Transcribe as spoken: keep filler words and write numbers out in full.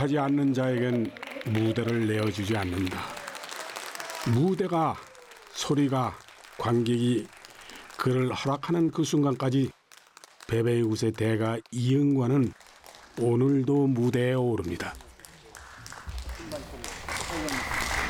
약속하지 않는 자에겐 무대를 내어주지 않는다. 무대가, 소리가, 관객이 그를 허락하는 그 순간까지 베베이굿의 대가 이응관은 오늘도 무대에 오릅니다.